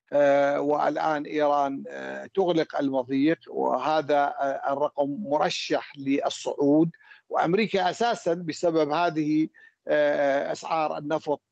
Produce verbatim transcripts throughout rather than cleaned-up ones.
والآن إيران تغلق المضيق، وهذا الرقم مرشح للصعود. وأمريكا أساسا بسبب هذه أسعار النفط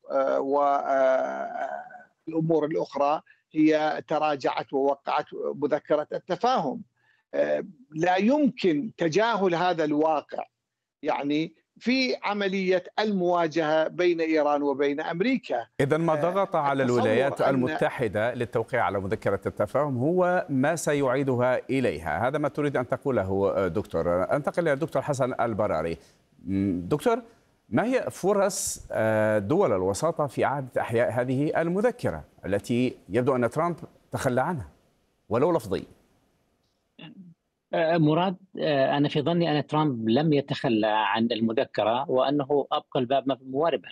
والأمور الأخرى هي تراجعت ووقعت مذكرة التفاهم. لا يمكن تجاهل هذا الواقع يعني في عملية المواجهة بين إيران وبين أمريكا. إذا ما ضغط على الولايات أن المتحدة للتوقيع على مذكرة التفاهم هو ما سيعيدها إليها، هذا ما تريد أن تقوله دكتور. أنتقل إلى الدكتور حسن البراري. دكتور، ما هي فرص دول الوساطة في إعادة إحياء هذه المذكرة التي يبدو أن ترامب تخلى عنها ولو لفظيا؟ مراد، أنا في ظني أن ترامب لم يتخلى عن المذكرة وأنه أبقى الباب مواربا،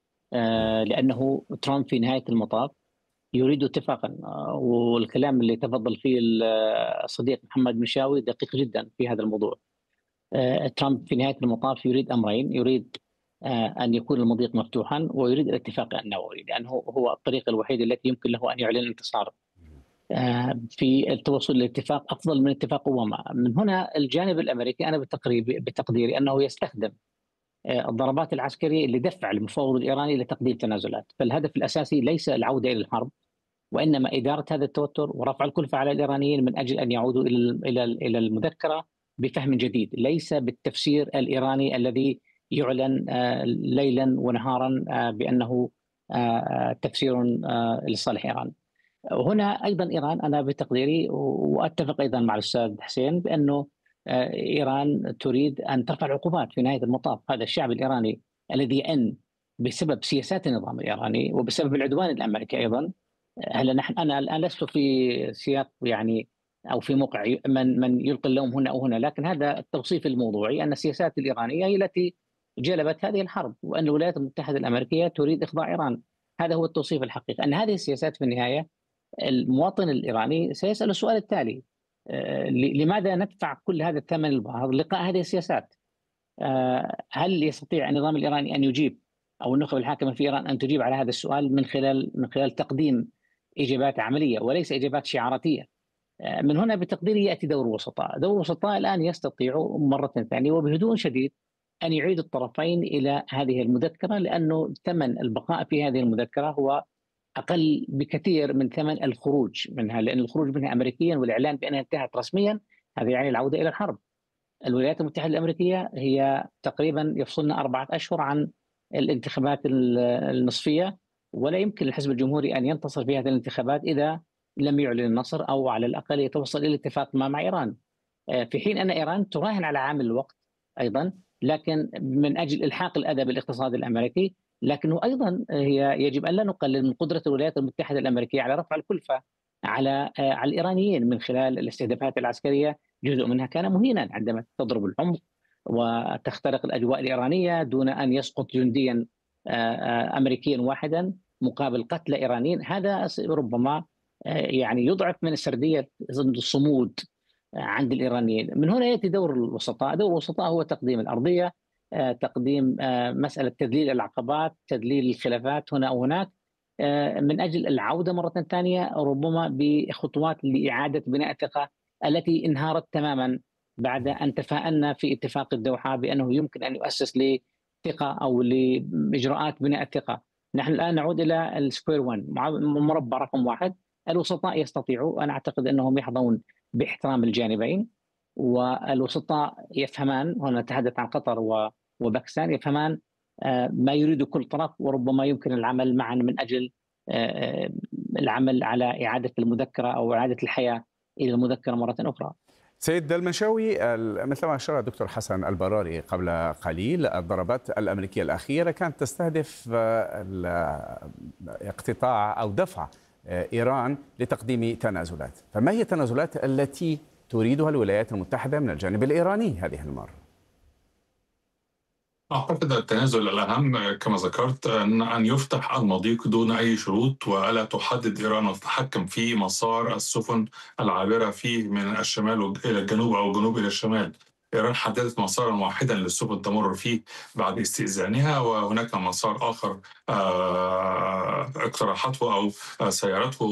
لأنه ترامب في نهاية المطاف يريد اتفاقا، والكلام اللي تفضل فيه الصديق محمد مشاوي دقيق جدا في هذا الموضوع. ترامب في نهاية المطاف يريد أمرين: يريد أن يكون المضيق مفتوحا، ويريد الاتفاق النووي، لأنه هو الطريقة الوحيدة التي يمكن له أن يعلن الانتصار في التوصل لاتفاق أفضل من اتفاق أوباما. من هنا الجانب الأمريكي أنا بتقديري أنه يستخدم الضربات العسكرية لدفع المفاوض الإيراني لتقديم تنازلات، فالهدف الأساسي ليس العودة إلى الحرب، وإنما إدارة هذا التوتر ورفع الكلفة على الإيرانيين من أجل أن يعودوا إلى إلى المذكرة بفهم جديد، ليس بالتفسير الإيراني الذي يعلن ليلا ونهارا بأنه تفسير لصالح إيران. وهنا أيضا إيران أنا بتقديري وأتفق أيضا مع الأستاذ حسين بأنه إيران تريد أن ترفع العقوبات في نهاية المطاف. هذا الشعب الإيراني الذي أن بسبب سياسات النظام الإيراني وبسبب العدوان الأمريكي أيضا. هلا نحن أنا الآن لست في سياق يعني أو في موقع من من يلقي اللوم هنا أو هنا، لكن هذا التوصيف الموضوعي أن السياسات الإيرانية هي التي جلبت هذه الحرب، وأن الولايات المتحدة الأمريكية تريد إخضاع إيران. هذا هو التوصيف الحقيقي، أن هذه السياسات في النهاية المواطن الإيراني سيسأل السؤال التالي: لماذا ندفع كل هذا الثمن الباهظ لقاء هذه السياسات؟ هل يستطيع النظام الإيراني أن يجيب أو النخبة الحاكمة في إيران أن تجيب على هذا السؤال من خلال من خلال تقديم إجابات عملية وليس إجابات شعاراتية؟ من هنا بتقديري يأتي دور الوسطاء. دور الوسطاء الآن يستطيع مرة ثانية وبهدوء شديد أن يعيد الطرفين إلى هذه المذكرة، لأنه ثمن البقاء في هذه المذكرة هو أقل بكثير من ثمن الخروج منها، لأن الخروج منها أمريكيا والإعلان بأنها انتهت رسميا هذا يعني العودة إلى الحرب. الولايات المتحدة الأمريكية هي تقريبا يفصلنا أربعة أشهر عن الانتخابات النصفية، ولا يمكن الحزب الجمهوري أن ينتصر في هذه الانتخابات إذا لم يعلن النصر أو على الأقل يتوصل إلى اتفاق ما مع إيران، في حين أن إيران تراهن على عامل الوقت أيضا، لكن من أجل إلحاق الأداء بالاقتصاد الأمريكي. لكنه أيضا هي يجب أن لا نقلل من قدرة الولايات المتحدة الأمريكية على رفع الكلفة على على الإيرانيين من خلال الاستهدافات العسكرية. جزء منها كان مهينا عندما تضرب العمق وتخترق الأجواء الإيرانية دون أن يسقط جنديا أمريكيا واحدا مقابل قتل إيرانيين. هذا ربما يعني يضعف من سردية الصمود عند الإيرانيين. من هنا يأتي دور الوسطاء. دور الوسطاء هو تقديم الأرضية، تقديم مسألة تذليل العقبات، تذليل الخلافات هنا أو هناك، من أجل العودة مرة ثانية ربما بخطوات لإعادة بناء الثقة التي انهارت تماما بعد أن تفاءلنا في اتفاق الدوحة بأنه يمكن أن يؤسس لثقة أو لإجراءات بناء الثقة. نحن الآن نعود إلى السكوير وان، مربع رقم واحد. الوسطاء يستطيعوا، أنا أعتقد أنهم يحظون باحترام الجانبين، والوسطاء يفهمان، هنا نتحدث عن قطر وباكستان، يفهمان ما يريد كل طرف، وربما يمكن العمل معا من أجل العمل على إعادة المذكرة أو إعادة الحياة إلى المذكرة مرة أخرى. سيد المنشاوي، مثل ما أشار الدكتور حسن البراري قبل قليل، الضربات الأمريكية الأخيرة كانت تستهدف اقتطاع أو دفع إيران لتقديم تنازلات، فما هي التنازلات التي تريدها الولايات المتحدة من الجانب الإيراني هذه المرة؟ أعتقد التنازل الأهم كما ذكرت أن أن يفتح المضيق دون أي شروط، وألا تحدد إيران وتتحكم في مسار السفن العابرة فيه من الشمال إلى الجنوب أو الجنوب إلى الشمال. إيران حددت مسارا واحدا للسفن تمر فيه بعد استئذانها، وهناك مسار آخر اقترحته أو سيارته